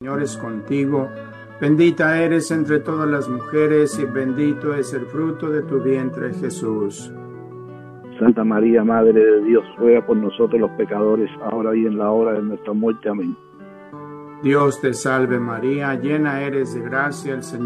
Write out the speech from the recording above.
Señor es contigo, bendita eres entre todas las mujeres y bendito es el fruto de tu vientre, Jesús. Santa María, Madre de Dios, ruega por nosotros los pecadores, ahora y en la hora de nuestra muerte. Amén. Dios te salve María, llena eres de gracia, el Señor